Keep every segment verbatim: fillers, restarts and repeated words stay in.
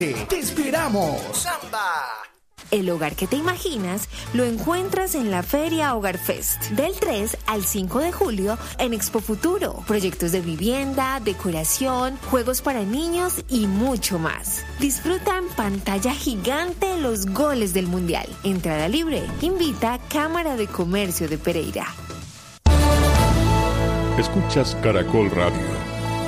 ¡Te esperamos! ¡Samba! El hogar que te imaginas lo encuentras en la Feria Hogar Fest del tres al cinco de julio en Expo Futuro. Proyectos de vivienda, decoración, juegos para niños y mucho más. Disfruta en pantalla gigante los goles del Mundial. Entrada libre. Invita Cámara de Comercio de Pereira. Escuchas Caracol Radio.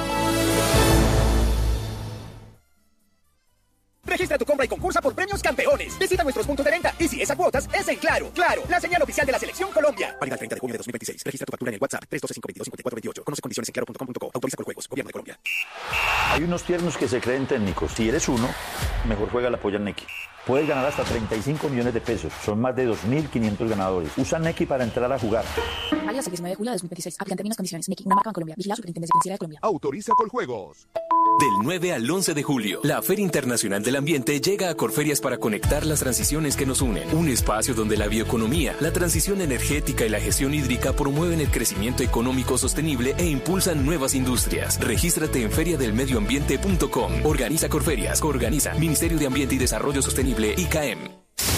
Registra tu compra y concursa por premios campeones. Visita nuestros puntos de venta y si es a cuotas, es en Claro. Claro, la señal oficial de la Selección Colombia. Válido el treinta de junio de dos mil veintiséis. Registra tu factura en el WhatsApp tres uno dos cinco dos dos cinco cuatro dos ocho. Conoce condiciones en claro punto com punto co. Autoriza con juegos. Gobierno de Colombia. Hay unos tiernos que se creen técnicos. Si eres uno, mejor juega la polla Neki. Puedes ganar hasta treinta y cinco millones de pesos. Son más de dos mil quinientos ganadores. Usa Neki para entrar a jugar. Válido hasta el diecinueve de julio de dos mil veintiséis. Aplican términos y condiciones. Neki, una marca en Colombia. Vigilado Superintendencia Financiera de Colombia. Autoriza con juegos. Del nueve al once de julio, la Feria Internacional del Ambiente llega a Corferias para conectar las transiciones que nos unen. Un espacio donde la bioeconomía, la transición energética y la gestión hídrica promueven el crecimiento económico sostenible e impulsan nuevas industrias. Regístrate en feria del medio ambiente punto com. Organiza Corferias. Organiza Ministerio de Ambiente y Desarrollo Sostenible, I C A E M.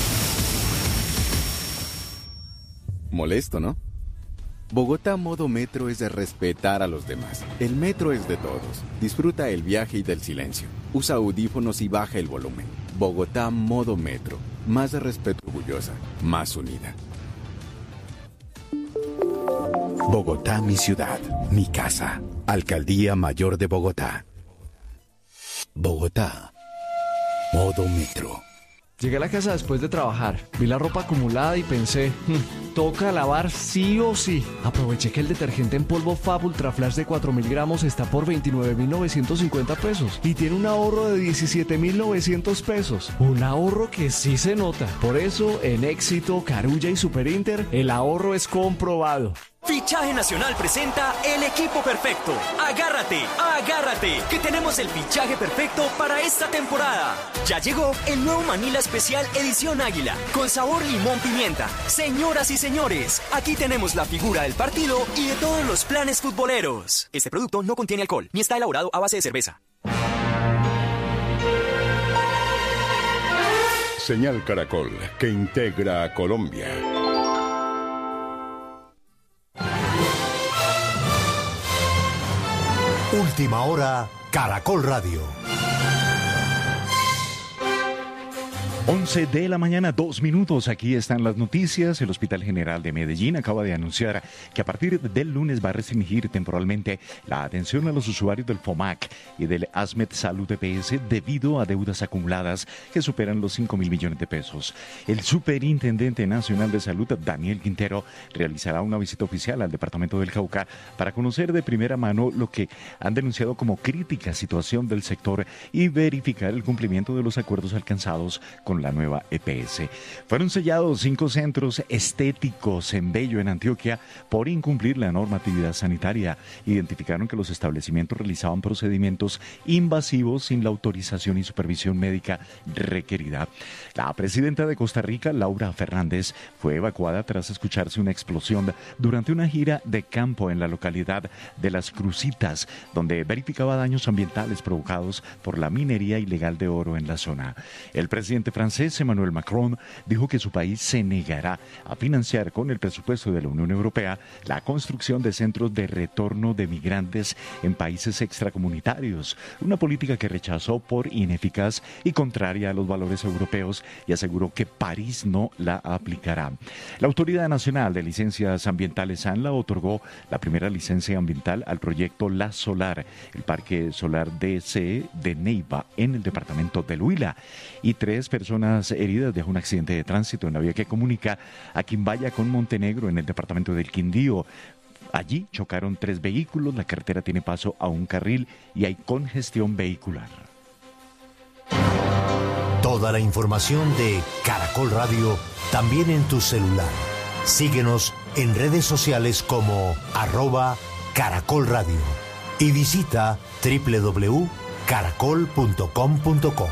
Molesto, ¿no? Bogotá Modo Metro es de respetar a los demás. El metro es de todos. Disfruta el viaje y del silencio. Usa audífonos y baja el volumen. Bogotá Modo Metro. Más de respeto, orgullosa, más unida. Bogotá, mi ciudad, mi casa. Alcaldía Mayor de Bogotá. Bogotá Modo Metro. Llegué a la casa después de trabajar, vi la ropa acumulada y pensé, hm, toca lavar sí o sí. Aproveché que el detergente en polvo Fab Ultra Flash de cuatro mil gramos está por veintinueve mil novecientos cincuenta pesos y tiene un ahorro de diecisiete mil novecientos pesos. Un ahorro que sí se nota. Por eso, en Éxito, Carulla y Superinter, el ahorro es comprobado. Fichaje Nacional presenta el equipo perfecto. Agárrate, agárrate, que tenemos el fichaje perfecto para esta temporada. Ya llegó el nuevo Manila Especial Edición Águila, con sabor limón pimienta. Señoras y señores, aquí tenemos la figura del partido y de todos los planes futboleros. Este producto no contiene alcohol, ni está elaborado a base de cerveza. Señal Caracol, que integra a Colombia. Última hora, Caracol Radio. once de la mañana, dos minutos. Aquí están las noticias. El Hospital General de Medellín acaba de anunciar que a partir del lunes va a restringir temporalmente la atención a los usuarios del FOMAC y del ASMED Salud E P S debido a deudas acumuladas que superan los cinco mil millones de pesos. El Superintendente Nacional de Salud, Daniel Quintero, realizará una visita oficial al departamento del Cauca para conocer de primera mano lo que han denunciado como crítica situación del sector y verificar el cumplimiento de los acuerdos alcanzados con la nueva E P S. Fueron sellados cinco centros estéticos en Bello, en Antioquia, por incumplir la normatividad sanitaria. Identificaron que los establecimientos realizaban procedimientos invasivos sin la autorización y supervisión médica requerida. La presidenta de Costa Rica, Laura Fernández, fue evacuada tras escucharse una explosión durante una gira de campo en la localidad de Las Crucitas, donde verificaba daños ambientales provocados por la minería ilegal de oro en la zona. El presidente francés Emmanuel Macron dijo que su país se negará a financiar con el presupuesto de la Unión Europea la construcción de centros de retorno de migrantes en países extracomunitarios, una política que rechazó por ineficaz y contraria a los valores europeos, y aseguró que París no la aplicará. La Autoridad Nacional de Licencias Ambientales, ANLA, otorgó la primera licencia ambiental al proyecto La Solar, el Parque Solar D C de Neiva, en el departamento del Huila, y tres personas heridas de un accidente de tránsito en la vía que comunica a Quimbaya con Montenegro, en el departamento del Quindío. Allí chocaron tres vehículos, la carretera tiene paso a un carril y hay congestión vehicular. Toda la información de Caracol Radio también en tu celular. Síguenos en redes sociales como arroba Caracol Radio y visita doble u doble u doble u punto caracol punto com punto co.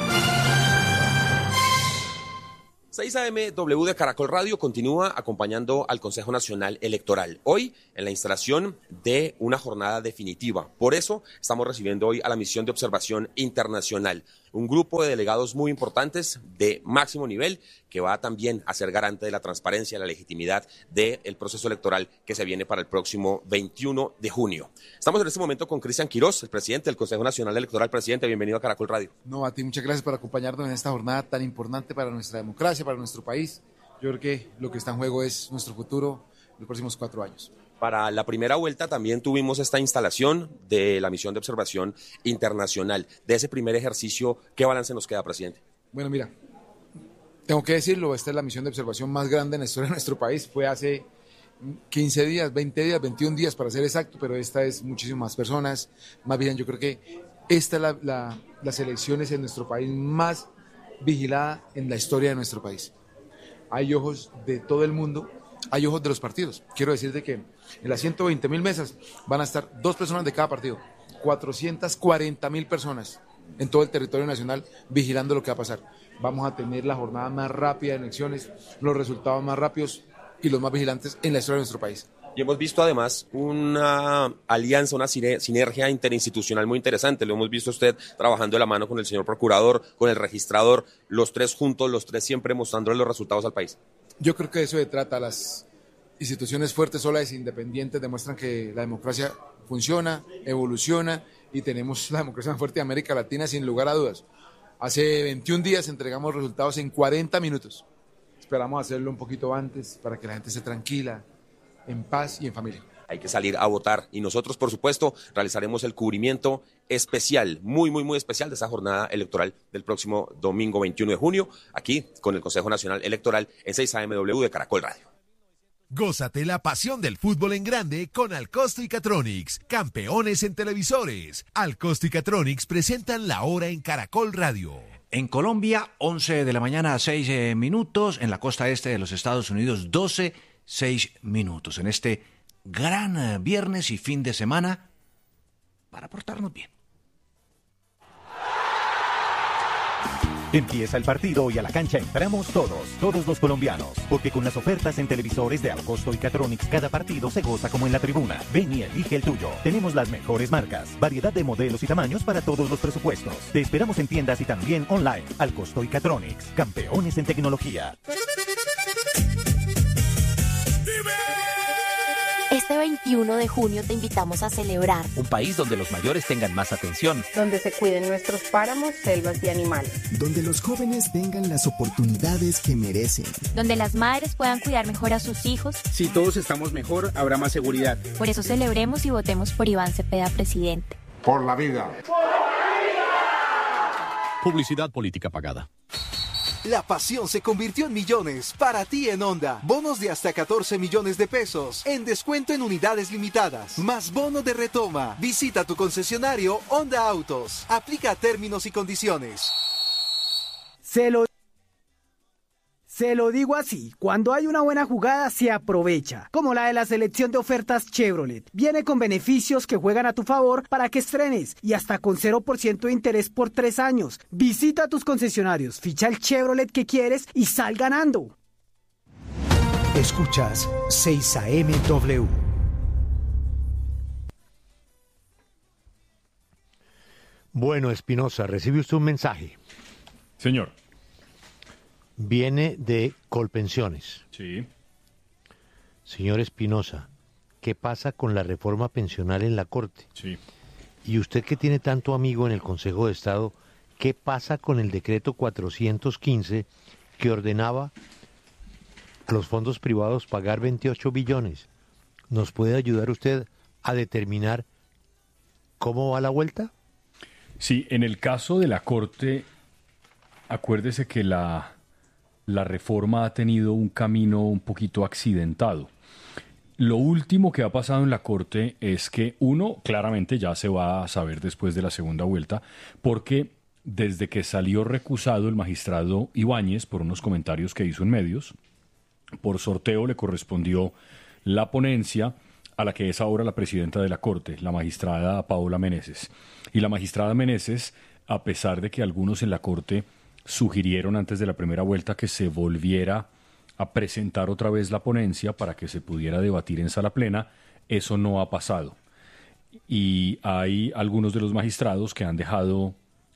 seis A M W de Caracol Radio continúa acompañando al Consejo Nacional Electoral, hoy en la instalación de una jornada definitiva. Por eso estamos recibiendo hoy a la misión de observación internacional. un grupo de delegados muy importantes de máximo nivel que va también a ser garante de la transparencia y la legitimidad del proceso electoral que se viene para el próximo veintiuno de junio. Estamos en este momento con Cristian Quirós, el presidente del Consejo Nacional Electoral. Presidente, bienvenido a Caracol Radio. No, a ti muchas gracias por acompañarnos en esta jornada tan importante para nuestra democracia, para nuestro país. Yo creo que lo que está en juego es nuestro futuro en los próximos cuatro años. Para la primera vuelta también tuvimos esta instalación de la misión de observación internacional. De ese primer ejercicio, ¿qué balance nos queda, presidente? Bueno, mira, tengo que decirlo, esta es la misión de observación más grande en la historia de nuestro país. Fue hace quince días, veinte días, veintiún días para ser exacto, pero esta es muchísimas más personas. Más bien, yo creo que esta es la, la, las elecciones en nuestro país más vigilada en la historia de nuestro país. Hay ojos de todo el mundo, hay ojos de los partidos. Quiero decirte que en las ciento veinte mil mesas van a estar dos personas de cada partido, cuatrocientas cuarenta mil personas en todo el territorio nacional vigilando lo que va a pasar. Vamos a tener la jornada más rápida de elecciones, los resultados más rápidos y los más vigilantes en la historia de nuestro país. Y hemos visto además una alianza, una sinergia interinstitucional muy interesante. Lo hemos visto usted trabajando de la mano con el señor procurador, con el registrador, los tres juntos, los tres siempre mostrándole los resultados al país. Yo creo que de eso se trata. Las instituciones fuertes, solas e independientes demuestran que la democracia funciona, evoluciona y tenemos la democracia más fuerte de América Latina sin lugar a dudas. Hace veintiún días entregamos resultados en cuarenta minutos. Esperamos hacerlo un poquito antes para que la gente esté tranquila, en paz y en familia. Hay que salir a votar y nosotros, por supuesto, realizaremos el cubrimiento especial, muy, muy, muy especial de esa jornada electoral del próximo domingo veintiuno de junio, aquí con el Consejo Nacional Electoral en seis A M W de Caracol Radio. Gózate la pasión del fútbol en grande con Alcosto y Catronics, campeones en televisores. Alcosto y Catronics presentan la hora en Caracol Radio. En Colombia, once de la mañana a seis eh, minutos. En la costa este de los Estados Unidos, doce, seis minutos. En este gran eh, viernes y fin de semana para portarnos bien. Empieza el partido y a la cancha entramos todos, todos los colombianos, porque con las ofertas en televisores de Alcosto y Catronics cada partido se goza como en la tribuna. Ven y elige el tuyo. Tenemos las mejores marcas, variedad de modelos y tamaños para todos los presupuestos. Te esperamos en tiendas y también online. Alcosto y Catronics, campeones en tecnología. Este veintiuno de junio te invitamos a celebrar. Un país donde los mayores tengan más atención. Donde se cuiden nuestros páramos, selvas y animales. Donde los jóvenes tengan las oportunidades que merecen. Donde las madres puedan cuidar mejor a sus hijos. Si todos estamos mejor, habrá más seguridad. Por eso celebremos y votemos por Iván Cepeda, presidente. Por la vida. Por la vida. Publicidad política pagada. La pasión se convirtió en millones para ti en Honda. Bonos de hasta catorce millones de pesos en descuento en unidades limitadas. Más bono de retoma. Visita tu concesionario Honda Autos. Aplica términos y condiciones. Se lo Se lo digo así, cuando hay una buena jugada se aprovecha, como la de la selección de ofertas Chevrolet. Viene con beneficios que juegan a tu favor para que estrenes y hasta con cero por ciento de interés por tres años. Visita tus concesionarios, ficha el Chevrolet que quieres y sal ganando. Escuchas seis A M W. Bueno, Espinosa, recibe usted un mensaje. Señor. Viene de Colpensiones. Sí. Señor Espinosa, ¿qué pasa con la reforma pensional en la Corte? Sí. Y usted que tiene tanto amigo en el Consejo de Estado, ¿qué pasa con el decreto cuatrocientos quince que ordenaba a los fondos privados pagar veintiocho billones? ¿Nos puede ayudar usted a determinar cómo va la vuelta? Sí, en el caso de la Corte, acuérdese que la... la reforma ha tenido un camino un poquito accidentado. Lo último que ha pasado en la Corte es que, uno, claramente ya se va a saber después de la segunda vuelta, porque desde que salió recusado el magistrado Ibáñez por unos comentarios que hizo en medios, por sorteo le correspondió la ponencia a la que es ahora la presidenta de la Corte, la magistrada Paola Meneses. Y la magistrada Meneses, a pesar de que algunos en la Corte sugirieron antes de la primera vuelta que se volviera a presentar otra vez la ponencia para que se pudiera debatir en sala plena, eso no ha pasado. Y hay algunos de los magistrados que han dejado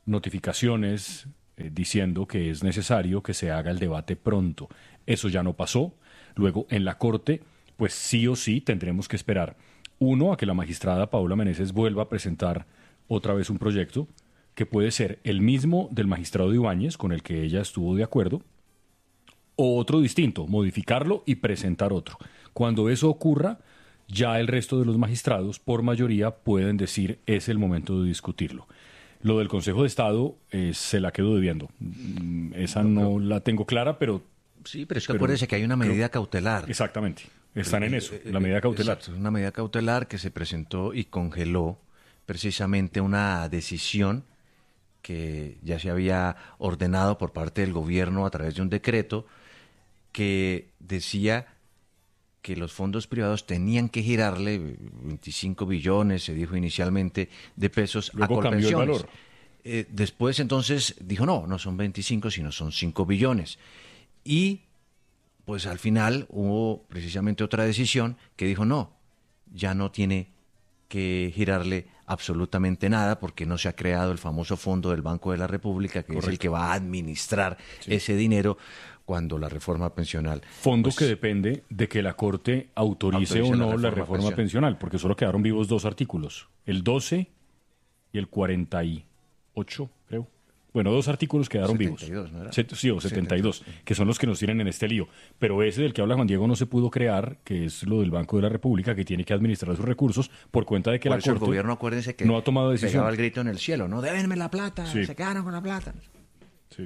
notificaciones eh, diciendo que es necesario que se haga el debate pronto. Eso ya no pasó. Luego, en la Corte, pues sí o sí tendremos que esperar, uno, a que la magistrada Paola Meneses vuelva a presentar otra vez un proyecto que puede ser el mismo del magistrado Ibáñez, con el que ella estuvo de acuerdo, o otro distinto, modificarlo y presentar otro. Cuando eso ocurra, ya el resto de los magistrados, por mayoría, pueden decir es el momento de discutirlo. Lo del Consejo de Estado eh, se la quedo debiendo. Esa no, no la tengo clara, pero... Sí, pero es que acuérdese que hay una medida creo, cautelar. Exactamente, están en eso, la medida cautelar. Exacto, una medida cautelar que se presentó y congeló precisamente una decisión que ya se había ordenado por parte del gobierno a través de un decreto que decía que los fondos privados tenían que girarle veinticinco billones, se dijo inicialmente, de pesos Luego a Colpensiones. Cambió el valor. Eh, después entonces dijo no, no son veinticinco, sino son cinco billones. Y pues al final hubo precisamente otra decisión que dijo no, ya no tiene que girarle absolutamente nada porque no se ha creado el famoso fondo del Banco de la República, que Correcto. Es el que va a administrar sí. ese dinero cuando la reforma pensional. Fondo pues, que depende de que la Corte autorice, autorice o no la reforma, la reforma pensional. pensional, porque solo quedaron vivos dos artículos, el doce y el cuarenta y ocho, creo. Bueno, dos artículos quedaron setenta y dos, vivos. ¿no era? Set, sí, o setenta y dos, que son los que nos tienen en este lío. Pero ese del que habla Juan Diego no se pudo crear, que es lo del Banco de la República, que tiene que administrar sus recursos por cuenta de que por la eso Corte el gobierno, acuérdense que no ha tomado decisión. Pegaba el grito en el cielo, no, débenme la plata, sí. se quedaron con la plata. Sí.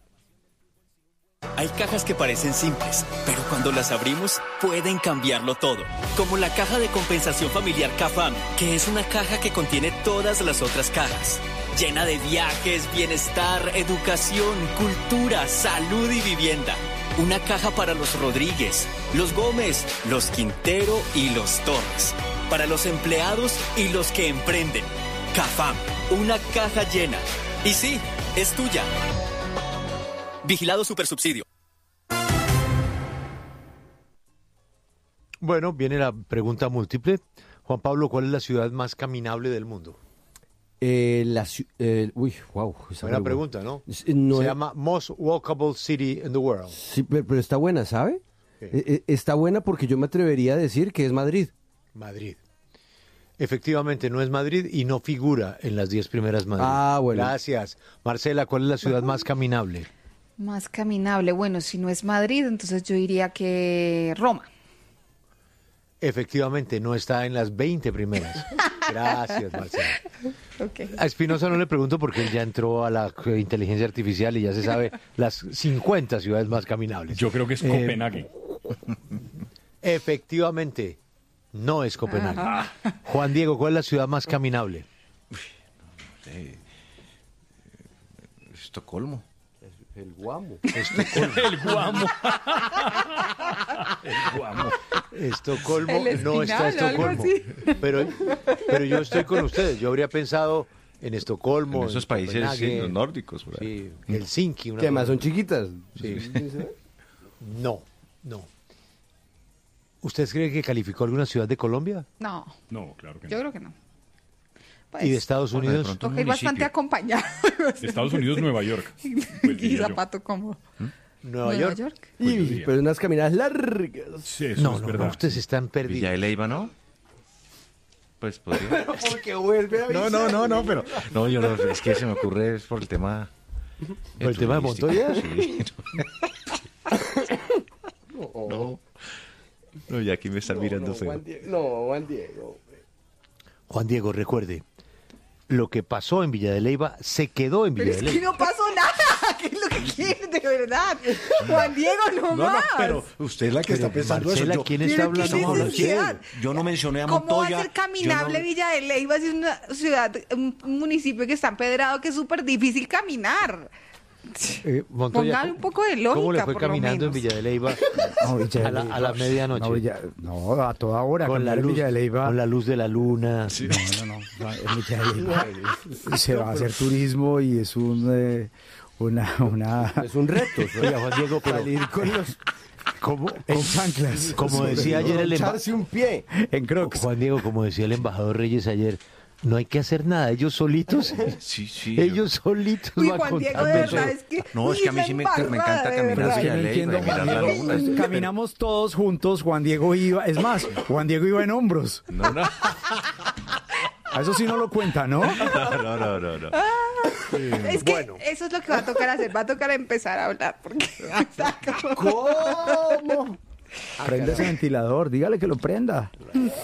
Hay cajas que parecen simples, pero cuando las abrimos pueden cambiarlo todo. Como la caja de compensación familiar CAFAM, que es una caja que contiene todas las otras cajas. Llena de viajes, bienestar, educación, cultura, salud y vivienda. Una caja para los Rodríguez, los Gómez, los Quintero y los Torres. Para los empleados y los que emprenden. CAFAM, una caja llena. Y sí, es tuya. Vigilado Supersubsidio. Bueno, viene la pregunta múltiple. Juan Pablo, ¿cuál es la ciudad más caminable del mundo? Eh, la, eh, uy, wow. Buena pregunta, ¿no? no Se es, llama Most Walkable City in the World. Sí, pero, pero está buena, ¿sabe? Sí. Eh, está buena porque yo me atrevería a decir que es Madrid. Madrid. Efectivamente, no es Madrid y no figura en las diez primeras Madrid. Ah, bueno. Gracias. Marcela, ¿cuál es la ciudad más caminable? Más caminable. Bueno, si no es Madrid, entonces yo diría que Roma. Efectivamente, no está en las veinte primeras. Gracias, Marcela. Okay. A Espinosa no le pregunto porque él ya entró a la inteligencia artificial y ya se sabe las cincuenta ciudades más caminables. Yo creo que es eh, Copenhague. Efectivamente, no es Copenhague. Ajá. Juan Diego, ¿cuál es la ciudad más caminable? Eh, Estocolmo. El Guamo. Estocolmo. El Guamo. El Guamo. Estocolmo, no está Estocolmo. Pero, pero yo estoy con ustedes. Yo habría pensado en Estocolmo. En esos en países sí, los nórdicos. Por ahí. Sí, Helsinki. ¿Qué más son chiquitas? Sí. No, no. ¿Usted cree que calificó alguna ciudad de Colombia? No. No, claro que no. Yo creo que no. Pues, ¿y de Estados Unidos? De toca ir bastante acompañado. De Estados Unidos, Nueva York. Pues, y zapato cómodo. ¿Mm? ¿Nueva, Nueva York? York? Y, pero unas caminadas largas. Sí, eso no, es no, verdad. No, ustedes están perdidos. Villa de Leyva, ¿no? Pues podría. Pero porque vuelve a No, no, no, no, pero... No, yo no, es que se me ocurre es por el tema... ¿Por el tema de Montoya? Sí. No. no. No, ya aquí me están no, mirando no, feo. Juan Diego, no, Juan Diego. Juan Diego, recuerde, lo que pasó en Villa de Leyva se quedó en Villa pero de Leyva. Es que no pasó nada, ¿qué es lo que quiere de verdad? Juan Diego, no, no más. No, pero usted es la que pero está pensando Marcela, eso. Yo, ¿quién está hablando? Usted? Yo no mencioné a ¿Cómo Montoya. ¿Cómo va a ser caminable no... Villa de Leyva si es una ciudad, un municipio que está empedrado, que es súper difícil caminar? Eh, Montoya, Póngale un poco de lógica, ¿cómo le fue por caminando en Villa de Leyva no, Villa de Leyva. A, la, a la medianoche? No, Villa, no, a toda hora. Con la, luz, Villa de Leyva. con la luz de la luna. Sí. No, no, no. En Villa de Leyva se va a hacer turismo y es un, eh, una, una... Es un reto. Oiga, Juan Diego, pero... salir con los... Como, en chanclas. Como decía ayer el embajador... un pie en Crocs. Juan Diego, como decía el embajador Reyes ayer, no hay que hacer nada, ellos solitos. Sí, sí. Ellos yo... solitos Uy, van Juan Diego, de verdad, es que... No, es que a mí sí me, me encanta caminar hacia la ley, mirar la laguna. Caminamos todos juntos, Juan Diego iba, es más, Juan Diego iba en hombros. No, no. A eso sí no lo cuenta, ¿no? No, no, no, no. Ah, es que bueno. Eso es lo que va a tocar hacer, va a tocar empezar a hablar, porque... ¿Cómo? Prende ese ventilador, dígale que lo prenda.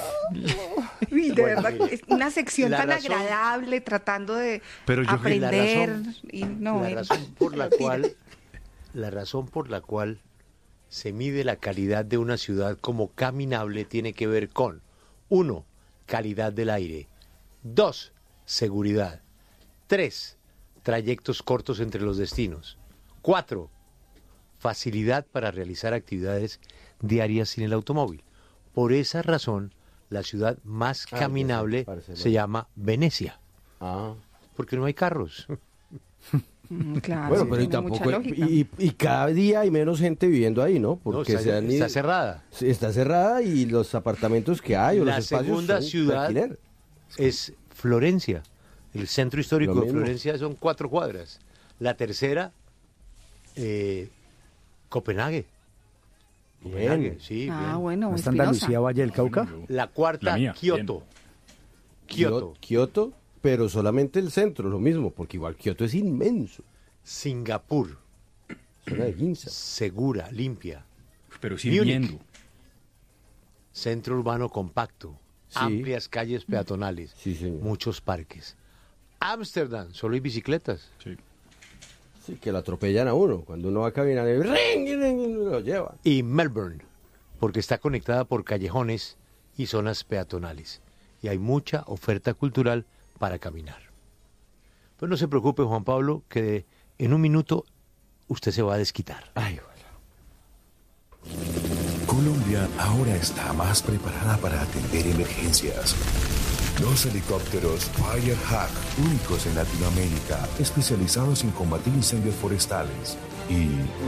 Uy, de bueno, verdad, es una sección tan razón, agradable, tratando de pero yo aprender. La razón, y no, la razón por la cual, la razón por la cual se mide la calidad de una ciudad como caminable tiene que ver con, uno, calidad del aire, dos, seguridad, tres, trayectos cortos entre los destinos, cuatro, facilidad para realizar actividades diarias sin el automóvil. Por esa razón, la ciudad más ah, caminable sí, se llama Venecia. Ah. Porque no hay carros. Mm, claro, bueno, pero y tampoco y, y cada día hay menos gente viviendo ahí, ¿no? Porque no, está, se han, está cerrada. Está cerrada y los apartamentos que hay o la los espacios segunda ciudad de es Florencia. El centro histórico de Florencia son cuatro cuadras. La tercera, eh, Copenhague. Bien, sí. Ah, bien. bueno, ¿Está Andalucía, Valle del Cauca? La cuarta, la mía, Kioto. Kioto. Kioto, pero solamente el centro, lo mismo, porque igual Kioto es inmenso. Singapur. Zona de Ginza. Segura, limpia. Pero sí viendo. Centro urbano compacto. Sí. Amplias calles peatonales. Sí, señor. Muchos parques. Ámsterdam, solo hay bicicletas. Sí. Sí, que lo atropellan a uno. Cuando uno va a caminar, ring, ring, lo lleva. Y Melbourne, porque está conectada por callejones y zonas peatonales. Y hay mucha oferta cultural para caminar. Pues no se preocupe, Juan Pablo, que en un minuto usted se va a desquitar. Ay, bueno. Colombia ahora está más preparada para atender emergencias. Los helicópteros Fire Hawk, únicos en Latinoamérica, especializados en combatir incendios forestales. Y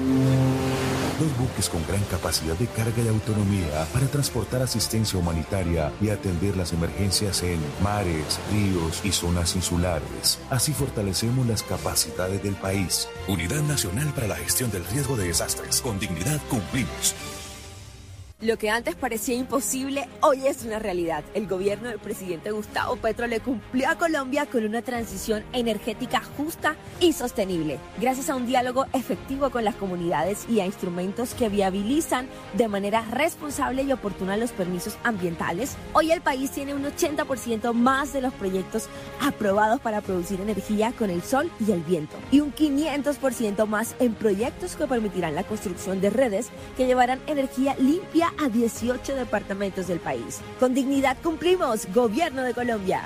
los buques con gran capacidad de carga y autonomía para transportar asistencia humanitaria y atender las emergencias en mares, ríos y zonas insulares. Así fortalecemos las capacidades del país. Unidad Nacional para la Gestión del Riesgo de Desastres. Con dignidad cumplimos. Lo que antes parecía imposible, hoy es una realidad. El gobierno del presidente Gustavo Petro le cumplió a Colombia con una transición energética justa y sostenible, gracias a un diálogo efectivo con las comunidades y a instrumentos que viabilizan de manera responsable y oportuna los permisos ambientales. Hoy el país tiene un ochenta por ciento más de los proyectos aprobados para producir energía con el sol y el viento, y un quinientos por ciento más en proyectos que permitirán la construcción de redes que llevarán energía limpia a dieciocho departamentos del país. Con dignidad cumplimos, Gobierno de Colombia.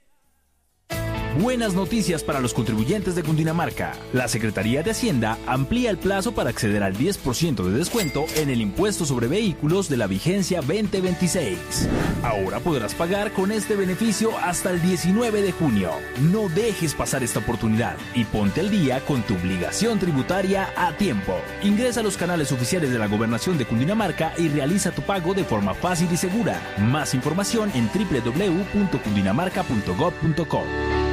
Buenas noticias para los contribuyentes de Cundinamarca. La Secretaría de Hacienda amplía el plazo para acceder al diez por ciento de descuento en el impuesto sobre vehículos de la vigencia veinte veintiséis. Ahora podrás pagar con este beneficio hasta el diecinueve de junio. No dejes pasar esta oportunidad y ponte al día con tu obligación tributaria a tiempo. Ingresa a los canales oficiales de la Gobernación de Cundinamarca y realiza tu pago de forma fácil y segura. Más información en doble u doble u doble u punto cundinamarca punto gob punto co.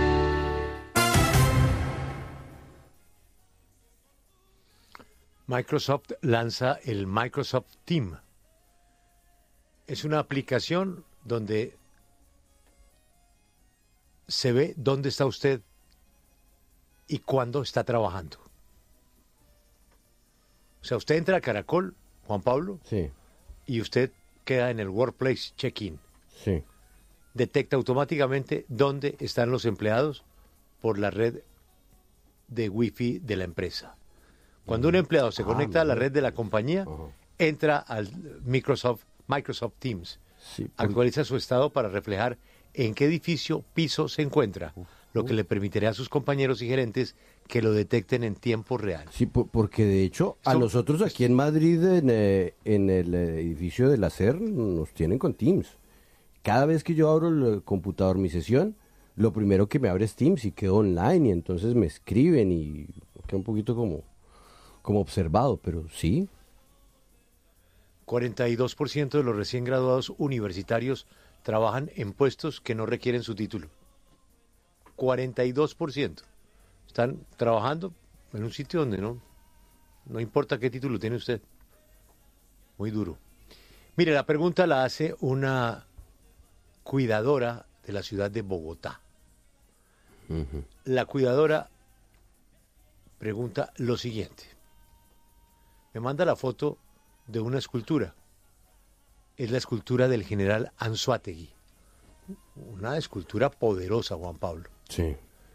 Microsoft lanza el Microsoft Team. Es una aplicación donde se ve dónde está usted y cuándo está trabajando. O sea, usted entra a Caracol, Juan Pablo, sí, y usted queda en el Workplace Check-in. Sí. Detecta automáticamente dónde están los empleados por la red de Wi-Fi de la empresa. Cuando un empleado se conecta ah, a la red de la compañía, uh-huh. entra al Microsoft, Microsoft Teams, sí, por... actualiza su estado para reflejar en qué edificio, piso se encuentra, uh-huh. lo que le permitirá a sus compañeros y gerentes que lo detecten en tiempo real. Sí, por, porque de hecho a so, nosotros aquí en Madrid, en, eh, en el edificio de la S E R, nos tienen con Teams. Cada vez que yo abro el computador, mi sesión, lo primero que me abre es Teams y quedo online y entonces me escriben y queda un poquito como... como observado, pero sí. cuarenta y dos por ciento de los recién graduados universitarios trabajan en puestos que no requieren su título. cuarenta y dos por ciento. Están trabajando en un sitio donde no, no importa qué título tiene usted. Muy duro. Mire, la pregunta la hace una cuidadora de la ciudad de Bogotá. Uh-huh. La cuidadora pregunta lo siguiente. Me manda la foto de una escultura. Es la escultura del general Anzoátegui. Una escultura poderosa, Juan Pablo. Sí.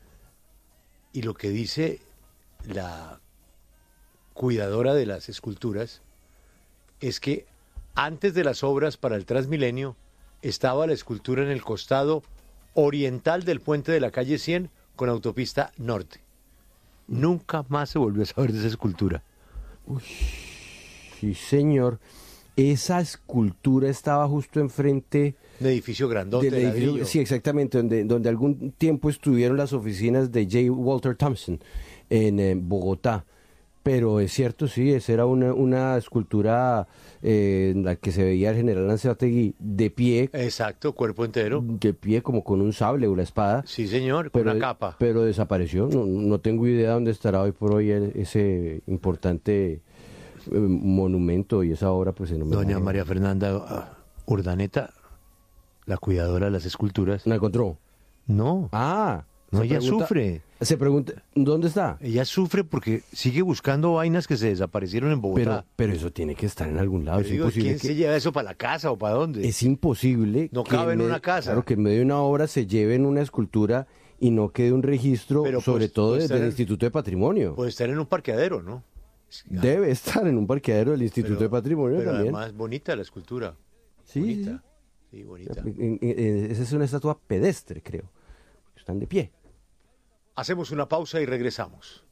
Y lo que dice la cuidadora de las esculturas es que antes de las obras para el Transmilenio estaba la escultura en el costado oriental del puente de la calle cien con autopista norte. Nunca más se volvió a saber de esa escultura. Uy, sí, señor. Esa escultura estaba justo enfrente... Un edificio grandote de ladrillo. Sí, exactamente, donde, donde algún tiempo estuvieron las oficinas de J. Walter Thompson en eh, Bogotá. Pero es cierto, sí, esa era una, una escultura eh, en la que se veía el general Anzoátegui de pie. Exacto, cuerpo entero. De pie, como con un sable o una espada. Sí, señor, con pero, una capa. Pero desapareció. No, no tengo idea dónde estará hoy por hoy el, ese importante eh, monumento y esa obra. Pues, en Doña María Fernanda Urdaneta, la cuidadora de las esculturas. ¿La encontró? No. Ah. No, ella pregunta, sufre. Se pregunta, ¿dónde está? Ella sufre porque sigue buscando vainas que se desaparecieron en Bogotá. Pero, pero eso tiene que estar en algún lado. Es digo, imposible. ¿Quién que... se lleva eso para la casa o para dónde? Es imposible. No cabe en una casa. Claro, que en medio de una obra se lleven una escultura y no quede un registro, pero sobre pues, todo desde el en... Instituto de Patrimonio. Puede estar en un parqueadero, ¿no? Debe estar en un parqueadero del Instituto pero, de Patrimonio pero también. Además, bonita la escultura. Sí. Bonita. Sí, bonita. Esa es una estatua pedestre, creo. Están de pie. Hacemos una pausa y regresamos.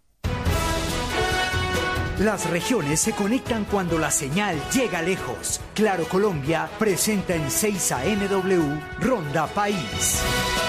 Las regiones se conectan cuando la señal llega lejos. Claro Colombia presenta en seis A M W Ronda País.